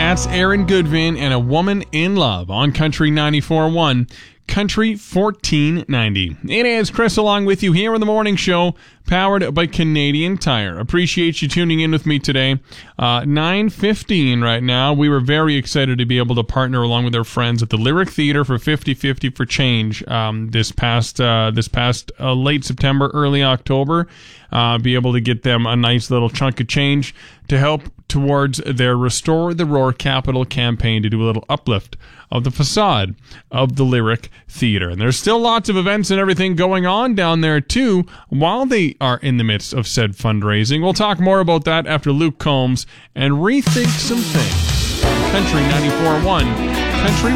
That's Aaron Goodvin and A Woman in Love on Country 94.1, Country 1490. It is Chris along with you here in the morning show, powered by Canadian Tire. Appreciate you tuning in with me today. 9:15 right now. We were very excited to be able to partner along with our friends at the Lyric Theater for 50/50 for Change this past late September, early October. Be able to get them a nice little chunk of change to help towards their Restore the Roar capital campaign to do a little uplift of the facade of the Lyric Theater. And there's still lots of events and everything going on down there too while they are in the midst of said fundraising. We'll talk more about that after Luke Combs and rethink some things. Country 94.1, Country